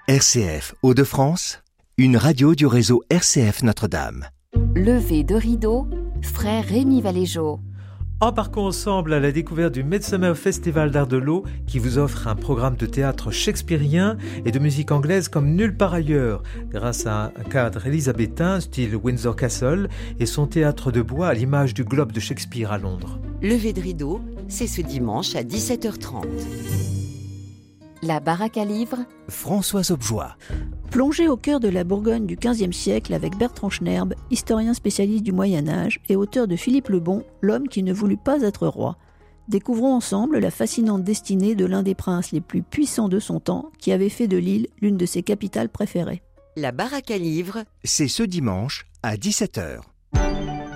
RCF Hauts-de-France, une radio du réseau RCF Notre-Dame. Lever de rideau, frère Rémi Valéjo. Embarquons ensemble à la découverte du Midsummer Festival d'Art de l'Eau qui vous offre un programme de théâtre shakespearien et de musique anglaise comme nulle part ailleurs, grâce à un cadre élisabétain style Windsor Castle et son théâtre de bois à l'image du Globe de Shakespeare à Londres. Lever de rideau, c'est ce dimanche à 17h30. La baraque à livres, Françoise Objoie. Plongé au cœur de la Bourgogne du XVe siècle avec Bertrand Schnerb, historien spécialiste du Moyen-Âge et auteur de Philippe le Bon, l'homme qui ne voulut pas être roi. Découvrons ensemble la fascinante destinée de l'un des princes les plus puissants de son temps, qui avait fait de Lille l'une de ses capitales préférées. La baraque à livres, C'est ce dimanche à 17h.